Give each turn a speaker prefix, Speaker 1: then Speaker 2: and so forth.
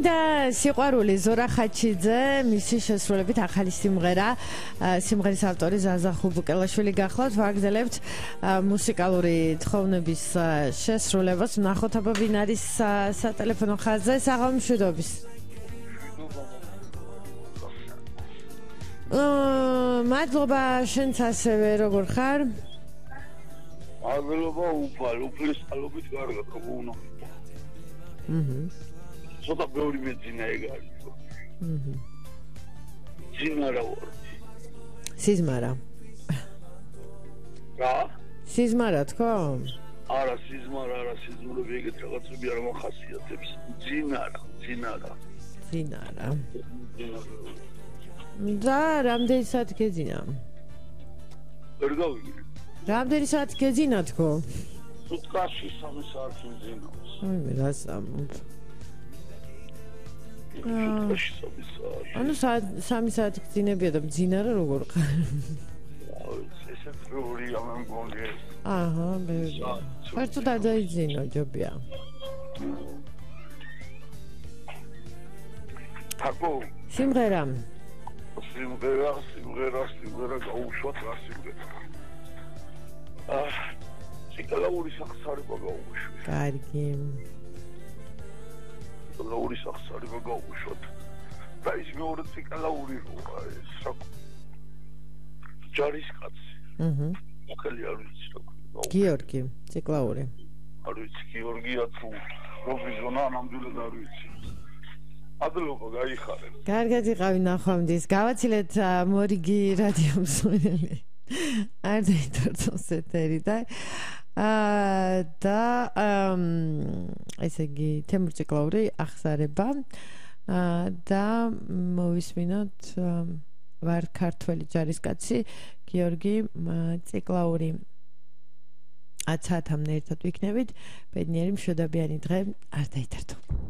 Speaker 1: და სიყვარული ზორა ხაჩიძე მისი შესრულებით ახალი სიმღერა სიმღერის ავტორი ზაზა ხუბუკელაშვილი გახლავთ ვაგზელებთ მუსიკალური თხოვნების შესრულებას ვნახოთ აბა ვინ არის სატელეფონო ხაზზე საღამომშვიდობის მადლობა შენც ასევე როგორ ხარ
Speaker 2: მადლობა უფლის წყალობით კარგად როგორ უნდა ცოტა ბევრი მეძინა ეგ არის. ძინარა ვარ.
Speaker 1: სიზმარა.
Speaker 2: რა?
Speaker 1: სიზმარა თქო?
Speaker 2: არა, სიზმრები ეგეთ რაღაცები არ მოხასიათებს. ძინარა. და რამდენი საათი გეძინა? ვერ გავიგე.
Speaker 1: რამდენი საათი გეძინა თქო?
Speaker 2: სუტკაში 3 საათი ვძინავს.
Speaker 1: აი მე რა სამობ. ანუ 3 საათი გძინებია და მძინარა როგორ ხარ?
Speaker 2: ესეც ბევრია მე მგონი.
Speaker 1: აჰა, ბევრი. ფართო დაიძინო ჯობია.
Speaker 2: თაკო.
Speaker 1: სიმღერა
Speaker 2: გაუშვათ რა სიმღერა. სიკალაური სახსარება გაუშვი.
Speaker 1: კარგი.
Speaker 2: სიკალაური სახსარება გაუშვათ. და ის მეორე სიკალაური როა ეს რა. ჯარისკაცი. მოხელი არ ვიცი რა.
Speaker 1: გიორგი, ციკლაური.
Speaker 2: არ ვიცი გიორგია თუ რობიზონა ნამდვილად არ ვიცი. ადლობა გაიხარეთ.
Speaker 1: კარგად იყავი ნახვამდის. გავაცილეთ მორიგი რადიო მსმენელი. არ დაითვალოს ეთერი და ესე იგი თემურ ციკლაური ახსარება და მოვისმინოთ ვარ ქართველი ჯარისკაცი გიორგი ციკლაური 10 საათამდე ერთად ვიქნებით ბედნიერი მშვიდობიანი დღე არ დაითართო